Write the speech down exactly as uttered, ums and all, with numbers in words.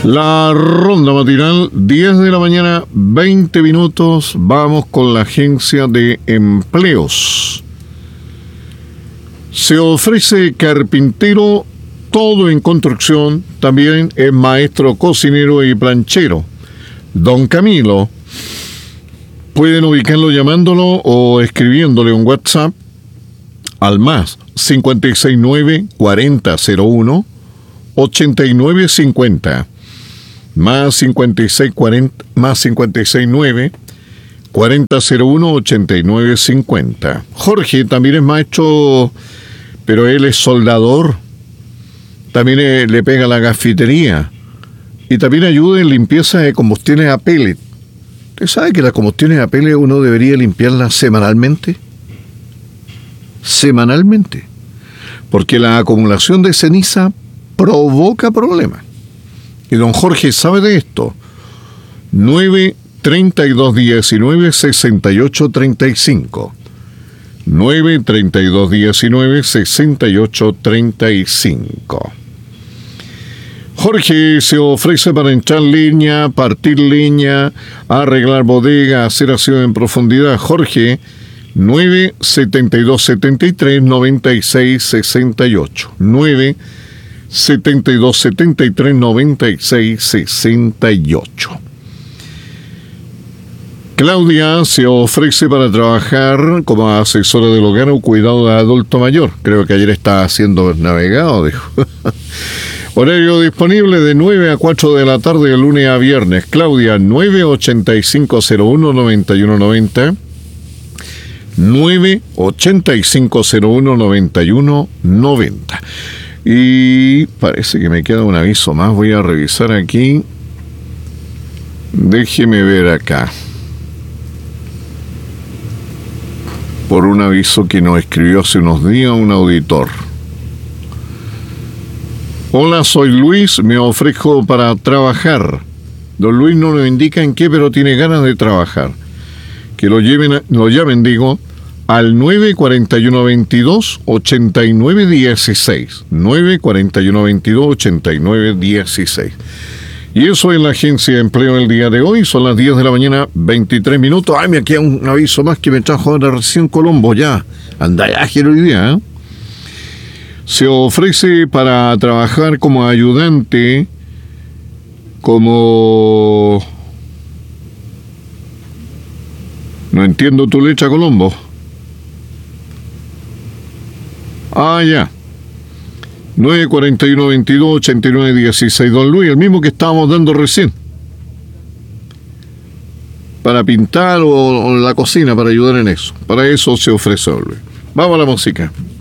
La ronda matinal, diez de la mañana, veinte minutos. Vamos con la agencia de empleos. Se ofrece carpintero, todo en construcción. También es maestro cocinero y planchero. Don Camilo. Pueden ubicarlo llamándolo o escribiéndole un WhatsApp al más cincuenta y seis nueve, cuarenta cero uno, ochenta y nueve cincuenta. Más cincuenta y seis cuarenta, más cincuenta y seis nueve, cuarenta cero uno, ochenta y nueve cincuenta. Jorge también es maestro, pero él es soldador. También eh, le pega a la gafitería. Y también ayuda en limpieza de combustiones a pellet. ¿Usted sabe que las combustiones a pellet uno debería limpiarlas semanalmente? Semanalmente. Porque la acumulación de ceniza provoca problemas. Y don Jorge sabe de esto. nueve treinta y dos diecinueve sesenta y ocho treinta y cinco. nueve treinta y dos diecinueve sesenta y ocho treinta y cinco. Jorge se ofrece para hinchar leña, partir leña, arreglar bodega, hacer aseo en profundidad. Jorge, nueve setenta y dos setenta y tres noventa y seis sesenta y ocho. nueve setenta y dos setenta y tres noventa y seis sesenta y ocho. Claudia se ofrece para trabajar como asesora del hogar o cuidado de adulto mayor. Creo que ayer estaba haciendo navegado, dijo. Horario disponible de nueve a cuatro de la tarde de lunes a viernes. Claudia, nueve ochenta y cinco cero uno noventa y uno noventa. nueve ochenta y cinco cero uno noventa y uno noventa. Y parece que me queda un aviso más. Voy a revisar aquí. Déjeme ver acá. Por un aviso que nos escribió hace unos días un auditor. Hola, soy Luis, me ofrezco para trabajar. Don Luis no nos indica en qué, pero tiene ganas de trabajar. Que lo lleven, lo llamen, digo, al nueve cuarenta y uno veintidós ochenta y nueve dieciséis. nueve cuarenta y uno veintidós ochenta y nueve dieciséis. Y eso es la agencia de empleo del día de hoy. Son las diez de la mañana, veintitrés minutos. Ay, me queda un aviso más que me trajo ahora recién Colombo. Ya, anda ya, quiero hoy día, ¿eh? Se ofrece para trabajar como ayudante, como... No entiendo tu letra, Colombo. Ah, ya. nueve cuarenta y uno veintidós ochenta y nueve dieciséis. Don Luis, el mismo que estábamos dando recién. Para pintar o, o la cocina, para ayudar en eso. Para eso se ofrece, Don Luis. Vamos a la música.